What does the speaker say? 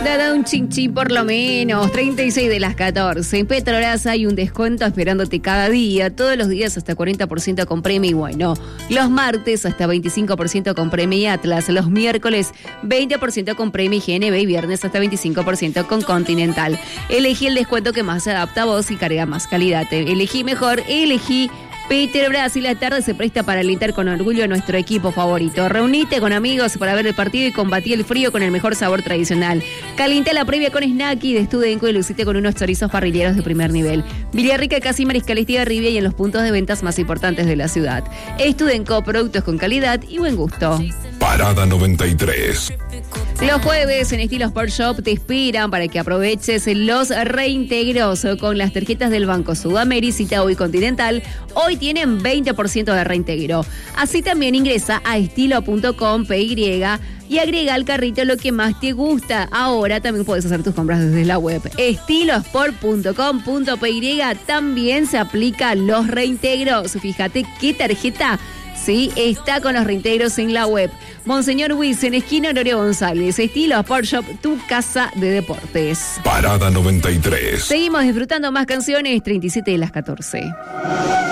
Da un chinchín por lo menos, 36 de las 14. En Petrobras hay un descuento esperándote cada día, todos los días hasta 40% con Premi Bueno. Los martes hasta 25% con Premi Atlas, los miércoles 20% con Premi GNB y viernes hasta 25% con Continental. Elegí el descuento que más se adapta a vos y carga más calidad. Elegí mejor, elegí Petrobras, y la tarde se presta para alentar con orgullo a nuestro equipo favorito. Reunite con amigos para ver el partido y combatí el frío con el mejor sabor tradicional. Calienta la previa con Snacky de Studenco y lucite con unos chorizos parrilleros de primer nivel. Villarrica, Casi, Mariscal Estigarribia y en los puntos de ventas más importantes de la ciudad. Studenco, productos con calidad y buen gusto. Parada 93. Los jueves en Estilo Sport Shop te esperan para que aproveches los reintegros con las tarjetas del Banco Sudamericana, Citaú y Continental. Hoy tienen 20% de reintegro. Así también ingresa a estilo.com.py y agrega al carrito lo que más te gusta. Ahora también puedes hacer tus compras desde la web. Estilosport.com.py también se aplican los reintegros. Fíjate qué tarjeta. Sí, está con los reintegros en la web. Monseñor Wilson, esquina Honorio González. Estilo Sport Shop, tu casa de deportes. Parada 93. Seguimos disfrutando más canciones, 37 de las 14.